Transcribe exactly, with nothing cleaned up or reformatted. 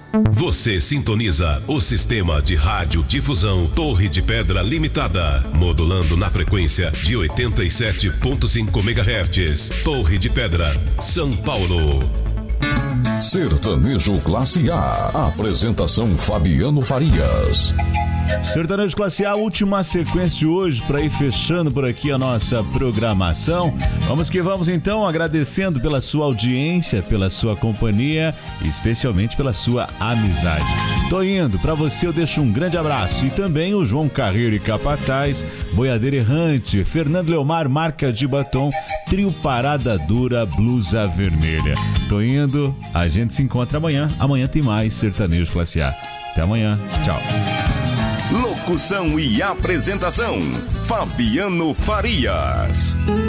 Você sintoniza o sistema de rádio difusão Torre de Pedra Limitada, modulando na frequência de oitenta e sete ponto cinco megahertz. Torre de Pedra, São Paulo. Sertanejo Classe A. Apresentação Fabiano Farias. Sertanejo Classe A, última sequência de hoje para ir fechando por aqui a nossa programação. Vamos que vamos então, agradecendo pela sua audiência, pela sua companhia e especialmente pela sua amizade. Tô indo, para você eu deixo um grande abraço e também o João Carreiro e Capataz, Boiadeiro Errante, Fernando Leomar, Marca de Batom, Trio Parada Dura, Blusa Vermelha. Tô indo, a gente se encontra amanhã. Amanhã tem mais Sertanejo Classe A. Até amanhã, tchau. Locução e apresentação, Fabiano Farias.